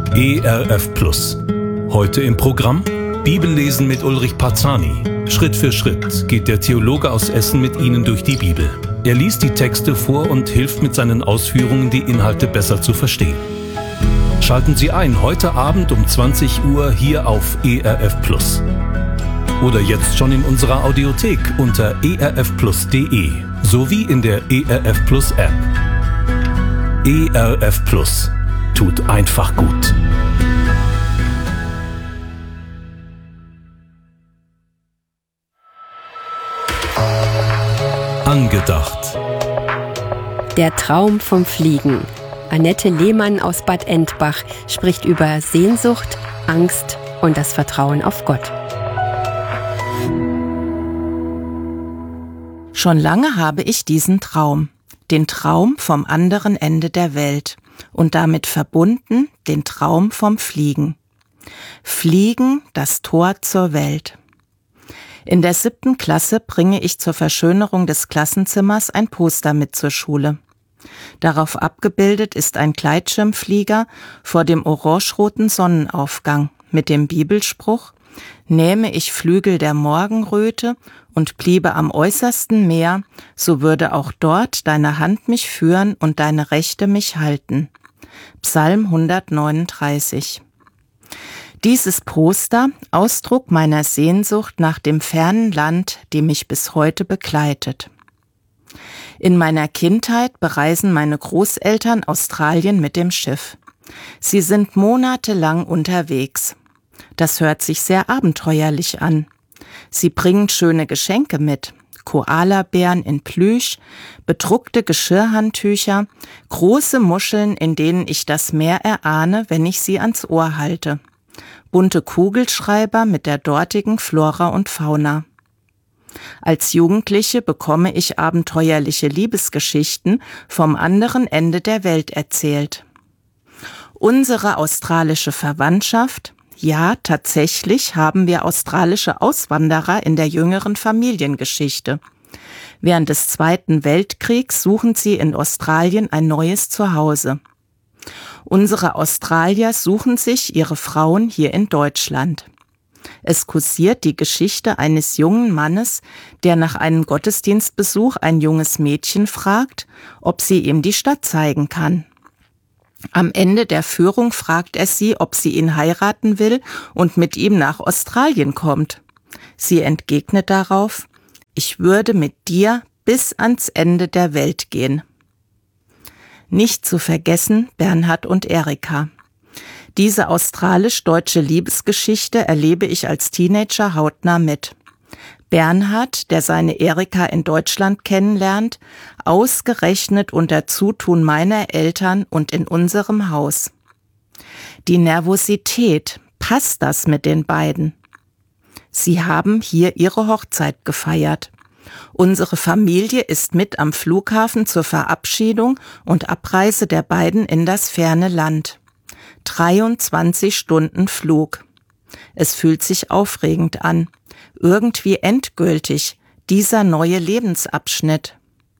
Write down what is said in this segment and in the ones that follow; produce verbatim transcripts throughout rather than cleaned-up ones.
E R F Plus. Heute im Programm Bibellesen mit Ulrich Parzani. Schritt für Schritt geht der Theologe aus Essen mit Ihnen durch die Bibel. Er liest die Texte vor und hilft mit seinen Ausführungen, die Inhalte besser zu verstehen. Schalten Sie ein heute Abend um zwanzig Uhr hier auf E R F Plus. Oder jetzt schon in unserer Audiothek unter e r f plus punkt d e sowie in der E R F Plus App. E R F Plus tut einfach gut. Angedacht. Der Traum vom Fliegen. Annette Lehmann aus Bad Endbach spricht über Sehnsucht, Angst und das Vertrauen auf Gott. Schon lange habe ich diesen Traum, den Traum vom anderen Ende der Welt und damit verbunden den Traum vom Fliegen. Fliegen, das Tor zur Welt. In der siebten Klasse bringe ich zur Verschönerung des Klassenzimmers ein Poster mit zur Schule. Darauf abgebildet ist ein Gleitschirmflieger vor dem orangeroten Sonnenaufgang mit dem Bibelspruch: Nähme ich Flügel der Morgenröte und bliebe am äußersten Meer, so würde auch dort deine Hand mich führen und deine Rechte mich halten. Psalm hundertneununddreißig. Dieses Poster, Ausdruck meiner Sehnsucht nach dem fernen Land, die mich bis heute begleitet. In meiner Kindheit bereisen meine Großeltern Australien mit dem Schiff. Sie sind monatelang unterwegs. Das hört sich sehr abenteuerlich an. Sie bringen schöne Geschenke mit. Koalabären in Plüsch, bedruckte Geschirrhandtücher, große Muscheln, in denen ich das Meer erahne, wenn ich sie ans Ohr halte. Bunte Kugelschreiber mit der dortigen Flora und Fauna. Als Jugendliche bekomme ich abenteuerliche Liebesgeschichten vom anderen Ende der Welt erzählt. Unsere australische Verwandtschaft, ja, tatsächlich haben wir australische Auswanderer in der jüngeren Familiengeschichte. Während des Zweiten Weltkriegs suchen sie in Australien ein neues Zuhause. Unsere Australier suchen sich ihre Frauen hier in Deutschland. Es kursiert die Geschichte eines jungen Mannes, der nach einem Gottesdienstbesuch ein junges Mädchen fragt, ob sie ihm die Stadt zeigen kann. Am Ende der Führung fragt er sie, ob sie ihn heiraten will und mit ihm nach Australien kommt. Sie entgegnet darauf: Ich würde mit dir bis ans Ende der Welt gehen. Nicht zu vergessen Bernhard und Erika. Diese australisch-deutsche Liebesgeschichte erlebe ich als Teenager hautnah mit. Bernhard, der seine Erika in Deutschland kennenlernt, ausgerechnet unter Zutun meiner Eltern und in unserem Haus. Die Nervosität, passt das mit den beiden? Sie haben hier ihre Hochzeit gefeiert. Unsere Familie ist mit am Flughafen zur Verabschiedung und Abreise der beiden in das ferne Land. dreiundzwanzig Stunden Flug. Es fühlt sich aufregend an. Irgendwie endgültig, dieser neue Lebensabschnitt.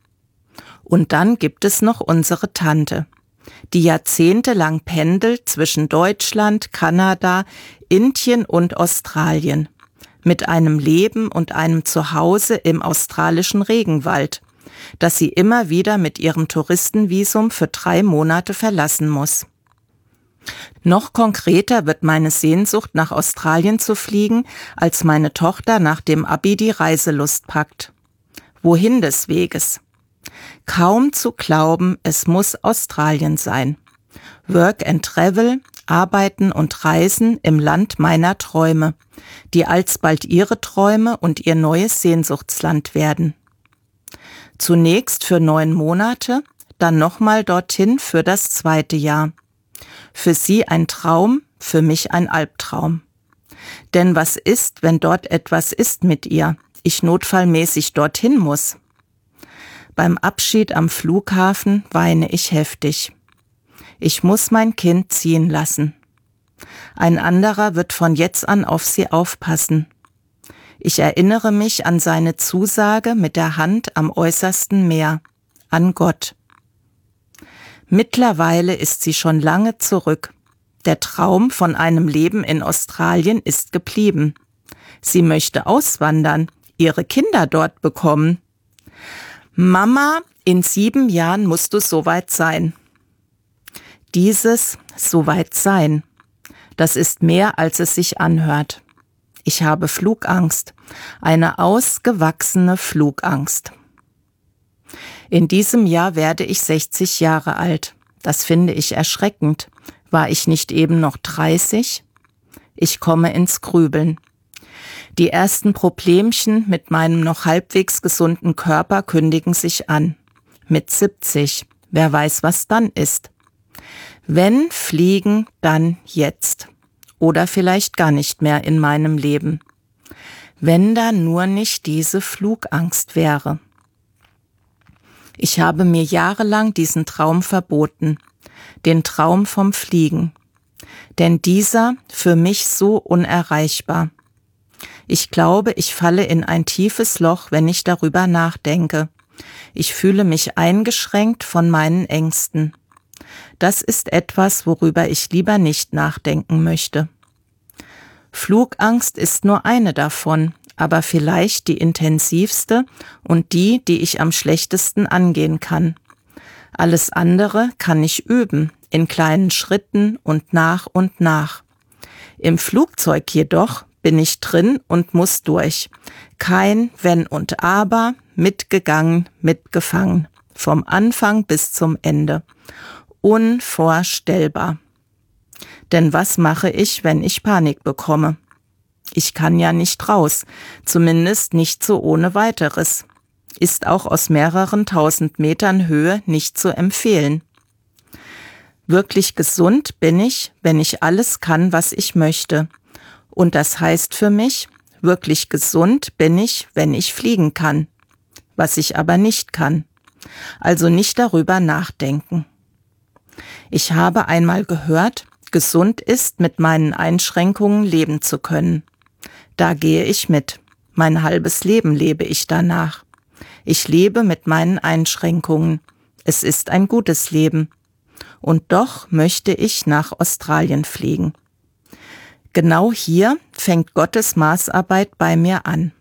Und dann gibt es noch unsere Tante, die jahrzehntelang pendelt zwischen Deutschland, Kanada, Indien und Australien, mit einem Leben und einem Zuhause im australischen Regenwald, das sie immer wieder mit ihrem Touristenvisum für drei Monate verlassen muss. Noch konkreter wird meine Sehnsucht, nach Australien zu fliegen, als meine Tochter nach dem Abi die Reiselust packt. Wohin des Weges? Kaum zu glauben, es muss Australien sein. Work and Travel, Arbeiten und Reisen im Land meiner Träume, die alsbald ihre Träume und ihr neues Sehnsuchtsland werden. Zunächst für neun Monate, dann nochmal dorthin für das zweite Jahr. Für sie ein Traum, für mich ein Albtraum. Denn was ist, wenn dort etwas ist mit ihr, ich notfallmäßig dorthin muss? Beim Abschied am Flughafen weine ich heftig. Ich muss mein Kind ziehen lassen. Ein anderer wird von jetzt an auf sie aufpassen. Ich erinnere mich an seine Zusage mit der Hand am äußersten Meer, an Gott. Mittlerweile ist sie schon lange zurück. der Traum von einem Leben in Australien ist geblieben. Sie möchte auswandern, ihre Kinder dort bekommen. Mama, in sieben Jahren musst du soweit sein. Dieses soweit sein, das ist mehr, als es sich anhört. Ich habe Flugangst, eine ausgewachsene Flugangst. In diesem Jahr werde ich sechzig Jahre alt. Das finde ich erschreckend. War ich nicht eben noch dreißig? Ich komme ins Grübeln. Die ersten Problemchen mit meinem noch halbwegs gesunden Körper kündigen sich an. Mit siebzig. Wer weiß, was dann ist. Wenn fliegen, dann jetzt. Oder vielleicht gar nicht mehr in meinem Leben. Wenn da nur nicht diese Flugangst wäre. Ich habe mir jahrelang diesen Traum verboten, den Traum vom Fliegen. Denn dieser für mich so unerreichbar. Ich glaube, ich falle in ein tiefes Loch, wenn ich darüber nachdenke. Ich fühle mich eingeschränkt von meinen Ängsten. Das ist etwas, worüber ich lieber nicht nachdenken möchte. Flugangst ist nur eine davon, aber vielleicht die intensivste und die, die ich am schlechtesten angehen kann. Alles andere kann ich üben, in kleinen Schritten und nach und nach. Im Flugzeug jedoch bin ich drin und muss durch. Kein Wenn und Aber, mitgegangen, mitgefangen. Vom Anfang bis zum Ende. Unvorstellbar. Denn was mache ich, wenn ich Panik bekomme? Ich kann ja nicht raus, zumindest nicht so ohne weiteres. Ist auch aus mehreren tausend Metern Höhe nicht zu empfehlen. Wirklich gesund bin ich, wenn ich alles kann, was ich möchte. Und das heißt für mich, wirklich gesund bin ich, wenn ich fliegen kann. Was ich aber nicht kann. Also nicht darüber nachdenken. Ich habe einmal gehört, gesund ist, mit meinen Einschränkungen leben zu können. Da gehe ich mit. Mein halbes Leben lebe ich danach. Ich lebe mit meinen Einschränkungen. Es ist ein gutes Leben. Und doch möchte ich nach Australien fliegen. Genau hier fängt Gottes Maßarbeit bei mir an.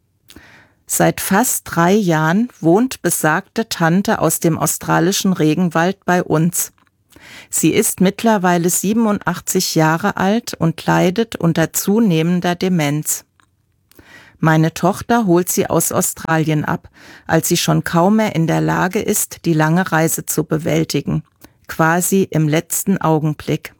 Seit fast drei Jahren wohnt besagte Tante aus dem australischen Regenwald bei uns. Sie ist mittlerweile siebenundachtzig Jahre alt und leidet unter zunehmender Demenz. Meine Tochter holt sie aus Australien ab, als sie schon kaum mehr in der Lage ist, die lange Reise zu bewältigen, quasi im letzten Augenblick.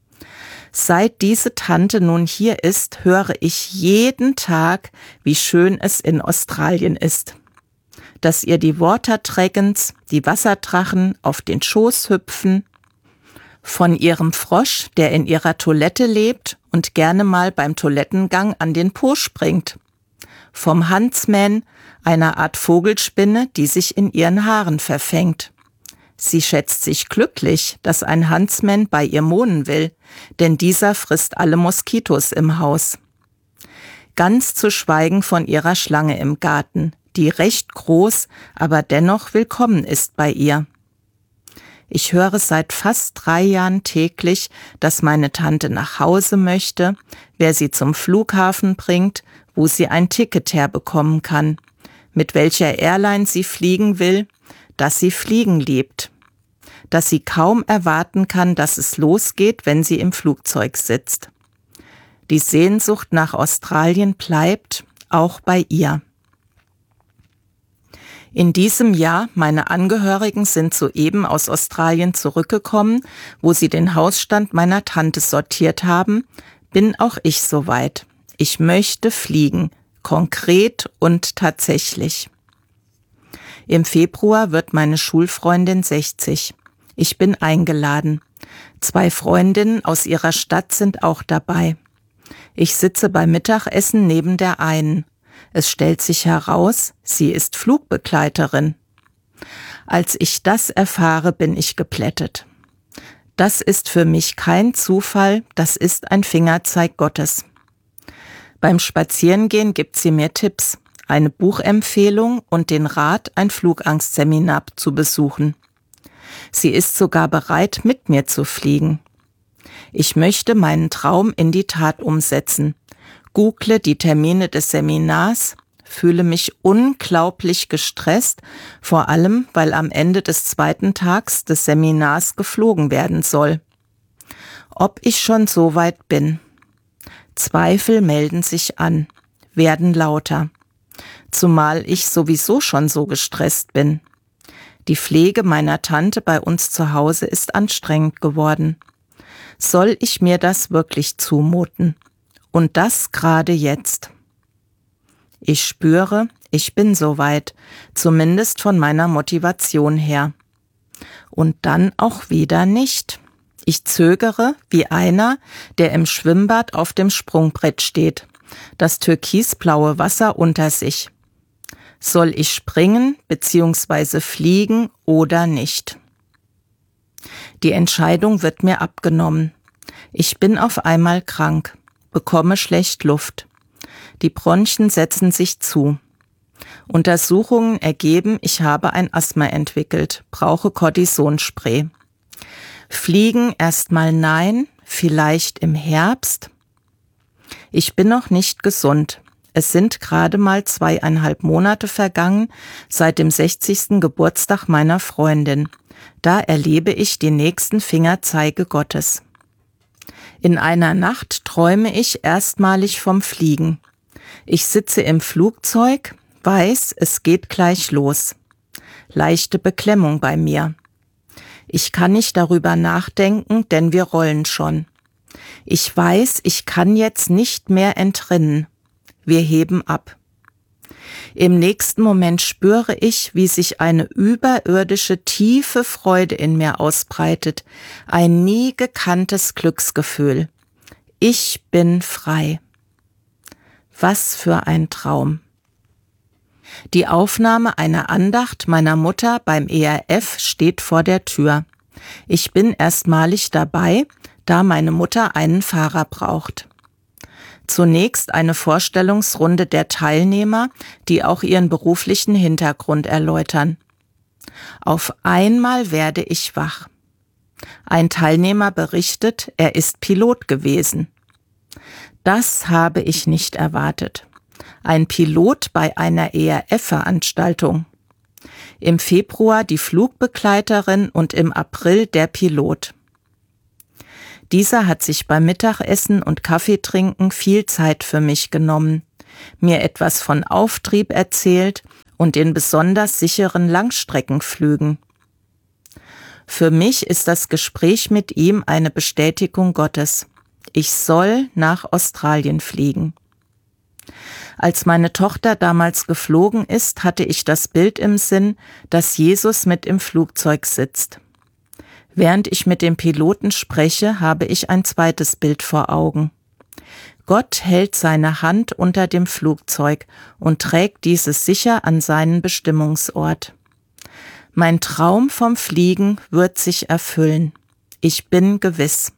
Seit diese Tante nun hier ist, höre ich jeden Tag, wie schön es in Australien ist. Dass ihr die Water Dragons, die Wasserdrachen, auf den Schoß hüpfen, von ihrem Frosch, der in ihrer Toilette lebt und gerne mal beim Toilettengang an den Po springt, vom Huntsman, einer Art Vogelspinne, die sich in ihren Haaren verfängt. Sie schätzt sich glücklich, dass ein Huntsman bei ihr wohnen will, denn dieser frisst alle Moskitos im Haus. Ganz zu schweigen von ihrer Schlange im Garten, die recht groß, aber dennoch willkommen ist bei ihr. Ich höre seit fast drei Jahren täglich, dass meine Tante nach Hause möchte, wer sie zum Flughafen bringt, wo sie ein Ticket herbekommen kann, mit welcher Airline sie fliegen will, dass sie fliegen liebt, dass sie kaum erwarten kann, dass es losgeht, wenn sie im Flugzeug sitzt. Die Sehnsucht nach Australien bleibt auch bei ihr. In diesem Jahr, meine Angehörigen sind soeben aus Australien zurückgekommen, wo sie den Hausstand meiner Tante sortiert haben, bin auch ich soweit. Ich möchte fliegen, konkret und tatsächlich. Im Februar wird meine Schulfreundin sechzig. Ich bin eingeladen. Zwei Freundinnen aus ihrer Stadt sind auch dabei. Ich sitze beim Mittagessen neben der einen. Es stellt sich heraus, sie ist Flugbegleiterin. Als ich das erfahre, bin ich geplättet. Das ist für mich kein Zufall, das ist ein Fingerzeig Gottes. Beim Spazierengehen gibt sie mir Tipps, eine Buchempfehlung und den Rat, ein Flugangstseminar zu besuchen. Sie ist sogar bereit, mit mir zu fliegen. Ich möchte meinen Traum in die Tat umsetzen. Google die Termine des Seminars, fühle mich unglaublich gestresst, vor allem, weil am Ende des zweiten Tags des Seminars geflogen werden soll. Ob ich schon so weit bin? Zweifel melden sich an, werden lauter, zumal ich sowieso schon so gestresst bin. Die Pflege meiner Tante bei uns zu Hause ist anstrengend geworden. Soll ich mir das wirklich zumuten? Und das gerade jetzt. Ich spüre, ich bin soweit, zumindest von meiner Motivation her. Und dann auch wieder nicht. Ich zögere wie einer, der im Schwimmbad auf dem Sprungbrett steht, das türkisblaue Wasser unter sich. Soll ich springen bzw. fliegen oder nicht? Die Entscheidung wird mir abgenommen. Ich bin auf einmal krank, bekomme schlecht Luft. Die Bronchien setzen sich zu. Untersuchungen ergeben, ich habe ein Asthma entwickelt, brauche Cortisonspray. Fliegen erstmal nein, vielleicht im Herbst. Ich bin noch nicht gesund. Es sind gerade mal zweieinhalb Monate vergangen seit dem sechzigsten Geburtstag meiner Freundin. Da erlebe ich die nächsten Fingerzeige Gottes. In einer Nacht träume ich erstmalig vom Fliegen. Ich sitze im Flugzeug, weiß, es geht gleich los. Leichte Beklemmung bei mir. Ich kann nicht darüber nachdenken, denn wir rollen schon. Ich weiß, ich kann jetzt nicht mehr entrinnen. Wir heben ab. Im nächsten Moment spüre ich, wie sich eine überirdische tiefe Freude in mir ausbreitet, ein nie gekanntes Glücksgefühl. Ich bin frei. Was für ein Traum. Die Aufnahme einer Andacht meiner Mutter beim E R F steht vor der Tür. Ich bin erstmalig dabei, da meine Mutter einen Fahrer braucht. Zunächst eine Vorstellungsrunde der Teilnehmer, die auch ihren beruflichen Hintergrund erläutern. Auf einmal werde ich wach. Ein Teilnehmer berichtet, er ist Pilot gewesen. Das habe ich nicht erwartet. Ein Pilot bei einer E R F-Veranstaltung. Im Februar die Flugbegleiterin und im April der Pilot. Dieser hat sich beim Mittagessen und Kaffeetrinken viel Zeit für mich genommen, mir etwas von Auftrieb erzählt und den besonders sicheren Langstreckenflügen. Für mich ist das Gespräch mit ihm eine Bestätigung Gottes. Ich soll nach Australien fliegen. Als meine Tochter damals geflogen ist, hatte ich das Bild im Sinn, dass Jesus mit im Flugzeug sitzt. Während ich mit dem Piloten spreche, habe ich ein zweites Bild vor Augen. Gott hält seine Hand unter dem Flugzeug und trägt dieses sicher an seinen Bestimmungsort. Mein Traum vom Fliegen wird sich erfüllen. Ich bin gewiss.